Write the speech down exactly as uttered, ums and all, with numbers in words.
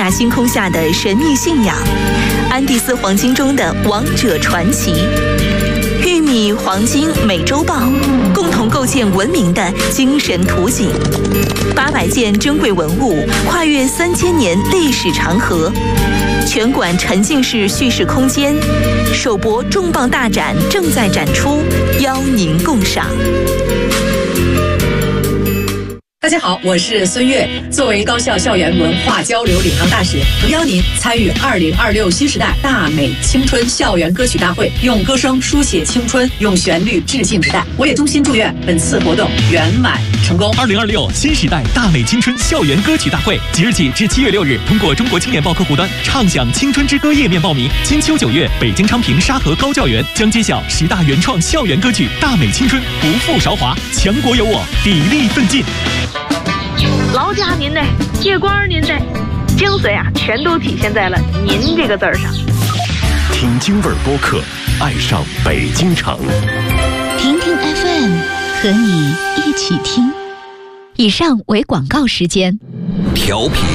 亚星空下的神秘信仰，安第斯黄金中的王者传奇。玉米、黄金、美洲豹共同构建文明的精神图景。八百件珍贵文物跨越三千年历史长河。全馆沉浸式叙事空间，首博重磅大展正在展出，邀您共赏。 大家好，我是孙悦。作为高校校园文化交流领航大使，诚邀您参与二零二六新时代大美青春校园歌曲大会，用歌声书写青春，用旋律致敬时代。我也衷心祝愿本次活动圆满成功。 二零二六新时代大美青春校园歌曲大会，即日起至七月六日，通过中国青年报客户端畅享青春之歌页面报名。金秋九月，北京昌平沙河高教园将揭晓十大原创校园歌曲，大美青春，不负韶华，强国有我，砥砺奋进。 劳驾您的，月光您的，精髓啊，全都体现在了“您”这个字儿上。 听京味儿播客，爱上北京城。 听听 F M， 和你一起听。以上为广告时间。 调频